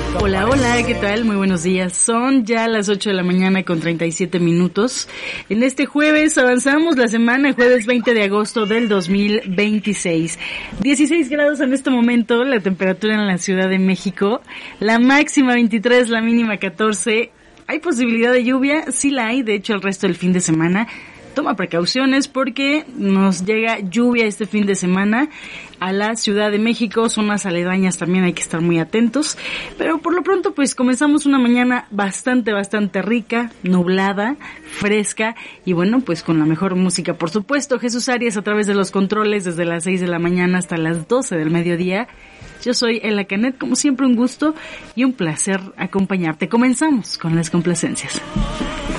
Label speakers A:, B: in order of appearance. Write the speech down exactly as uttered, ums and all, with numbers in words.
A: Hola, hola, ¿qué tal? Muy buenos días. Son ya las ocho de la mañana con treinta y siete minutos. En este jueves avanzamos la semana, jueves veinte de agosto del dos mil veintiséis. dieciséis grados en este momento, la temperatura en la Ciudad de México. La máxima veintitrés, la mínima catorce. ¿Hay posibilidad de lluvia? Sí la hay, de hecho el resto del fin de semana. Toma precauciones porque nos llega lluvia este fin de semana a la Ciudad de México, zonas aledañas también hay que estar muy atentos, pero por lo pronto pues comenzamos una mañana bastante, bastante rica, nublada, fresca y bueno, pues con la mejor música, por supuesto. Jesús Arias a través de los controles desde las seis de la mañana hasta las doce del mediodía. Yo soy Ela Canet, como siempre un gusto y un placer acompañarte. Comenzamos con las complacencias.